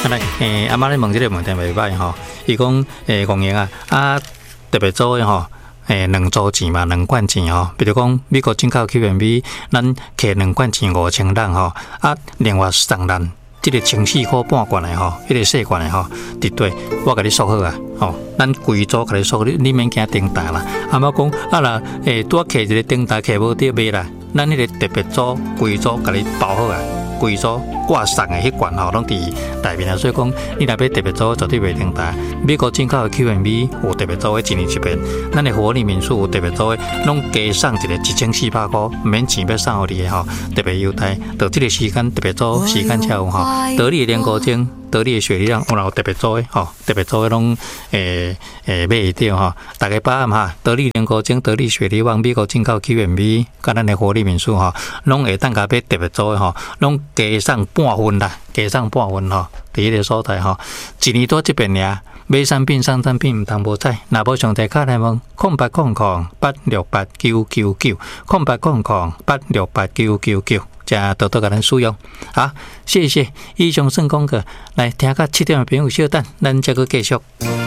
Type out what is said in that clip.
来，阿妈咧问这个问题袂歹吼，伊讲公营特别做的吼。2组钱嘛，2罐钱吼，比如讲美国进口 QMB， 咱摕2罐钱5000人吼，另外送咱这个14块半罐的吼，迄个细罐的吼，伫对，我甲你说好啊，吼，咱规组甲你说，你免惊订单啦。阿妈讲啦，拄摕一个订单摕无得买啦，咱迄个特别组规组甲你包好啊。规组挂送的迄罐吼，拢伫内面啊，所以讲你若要特别组，绝对袂订单。美国进口的 QMB 有特别组的1年1遍，咱的活力民宿有特别组的，拢加送一个1400块，免钱要送互你的吼，特别优待。到这个时间特别组时间才有吼，得力的莲果精。得力的雪梨让我有特别做的吼，特别做的拢买会到吼，大家把握哈，得力莲果精、得力雪梨旺、美国进口 QMB， 甲咱的活力民宿吼，拢会当甲买特别做的吼，拢加送半分啦，加送半分吼，伫迄个所在吼，1年多一遍尔。买产品送产品毋通无彩，若无上台卡来问0800-868-999，0800-868-999，才多多甲咱使用。好，谢谢。以上算讲过，来听到7点的朋友稍等，咱再个继续。